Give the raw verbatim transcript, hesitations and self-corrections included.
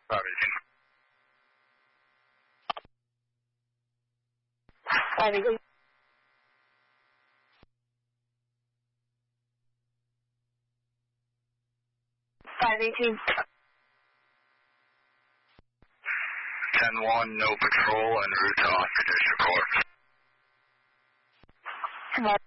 five eighteen. five eighteen. five eighteen. ten one, no patrol en route to Oscar District Court. Come on.